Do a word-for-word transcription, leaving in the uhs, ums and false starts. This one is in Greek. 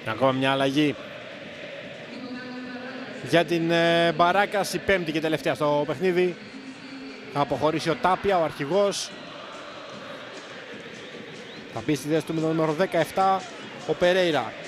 Ακόμα μια αλλαγή για την ε, Μπαράκας, η πέμπτη και τελευταία στο παιχνίδι. Θα αποχωρήσει ο Τάπια, ο αρχηγός. Θα μπει στη θέση του με το νούμερο δεκαεπτά ο Περέιρα.